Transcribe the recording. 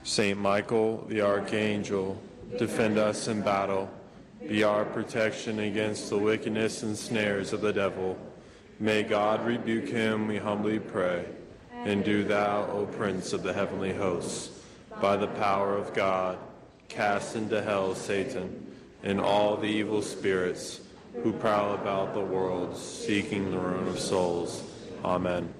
Saint Michael, the Archangel, defend us in battle. Be our protection against the wickedness and snares of the devil. May God rebuke him, we humbly pray. And do thou, O Prince of the heavenly hosts, by the power of God, cast into hell Satan and all the evil spirits who prowl about the world, seeking the ruin of souls. Amen.